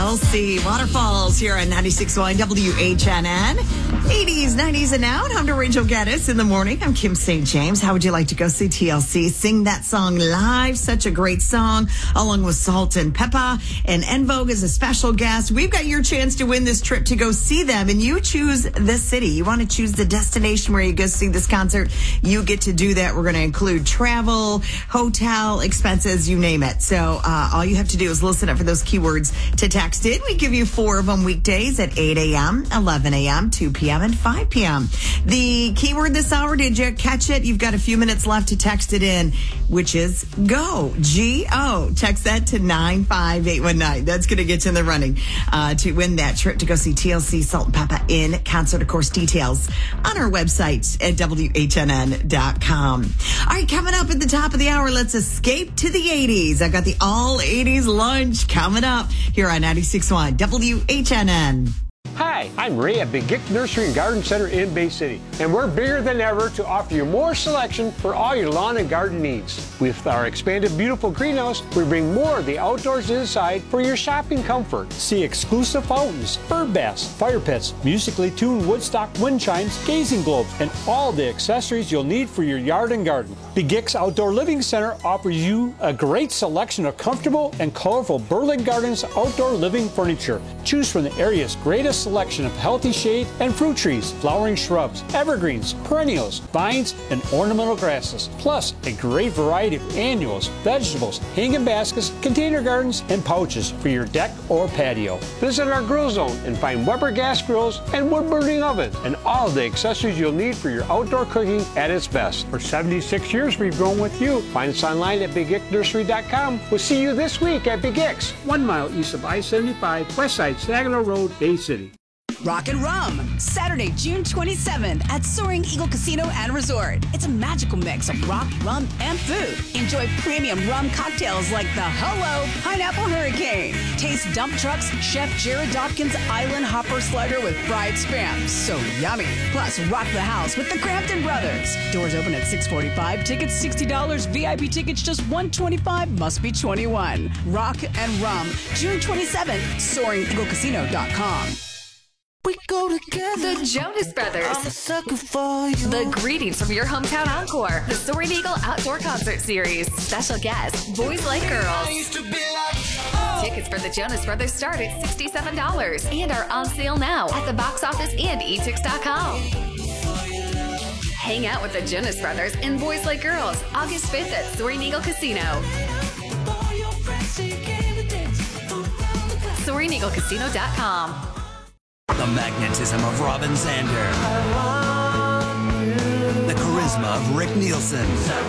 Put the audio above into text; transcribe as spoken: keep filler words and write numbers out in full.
L C Waterfalls here on ninety-six point one W H N N. eighties, nineties, and out. I'm to Rachel Geddes in the morning. I'm Kim Saint James. How would you like to go see T L C sing that song live? Such a great song, along with Salt and Peppa. And En Vogue is a special guest. We've got your chance to win this trip to go see them, and you choose the city. You want to choose the destination where you go see this concert, you get to do that. We're going to include travel, hotel, expenses, you name it. So uh, all you have to do is listen up for those keywords to text in. We give you four of them weekdays at eight a.m., eleven a.m., two p.m., and five p.m. The keyword this hour, did you catch it? You've got a few minutes left to text it in, which is GO. G O. Text that to nine five eight one nine. That's going to get you in the running uh, to win that trip to go see T L C Salt and Peppa in concert. Of course, details on our website at W H N N dot com. All right, coming up at the top of the hour, let's escape to the eighties. I got the all eighties lunch coming up here on ninety-six point one W H N N. Hi, I'm Ray at Big Gick Nursery and Garden Center in Bay City, and we're bigger than ever to offer you more selection for all your lawn and garden needs. With our expanded beautiful greenhouse, we bring more of the outdoors inside for your shopping comfort. See exclusive fountains, bird baths, fire pits, musically tuned woodstock wind chimes, gazing globes, and all the accessories you'll need for your yard and garden. Big Gick's Outdoor Living Center offers you a great selection of comfortable and colorful Berlin Gardens outdoor living furniture. Choose from the area's greatest selection of healthy shade and fruit trees, flowering shrubs, evergreens, perennials, vines, and ornamental grasses. Plus, a great variety of annuals, vegetables, hanging baskets, container gardens, and pouches for your deck or patio. Visit our grill zone and find Weber gas grills and wood-burning ovens and all the accessories you'll need for your outdoor cooking at its best. For seventy-six years, we've grown with you. Find us online at Big Gick Nursery dot com. We'll see you this week at Big Gick's, one mile east of I seventy-five, west side, Saginaw Road, Bay City. Rock and Rum, Saturday, June twenty-seventh at Soaring Eagle Casino and Resort. It's a magical mix of rock, rum, and food. Enjoy premium rum cocktails like the Hello Pineapple Hurricane. Taste Dump Truck's Chef Jared Dopkins Island Hopper Slider with fried spam. So yummy. Plus, rock the house with the Crampton Brothers. Doors open at six forty-five. Tickets sixty dollars. V I P tickets just one hundred twenty-five dollars. Must be twenty-one. Rock and Rum, June twenty-seventh. Soaring Eagle Casino dot com. We go together. The Jonas Brothers. I'm a sucker for you. The greetings from your hometown encore. The Soaring Eagle Outdoor Concert Series. Special guests, Boys Like Girls. I used to be like, oh. Tickets for the Jonas Brothers start at sixty-seven dollars and are on sale now at the box office and e tix dot com. Hang out with the Jonas Brothers and Boys Like Girls August fifth at Soaring Eagle Casino. Soaring Eagle Casino dot com. The magnetism of Robin Zander. The charisma of Rick Nielsen.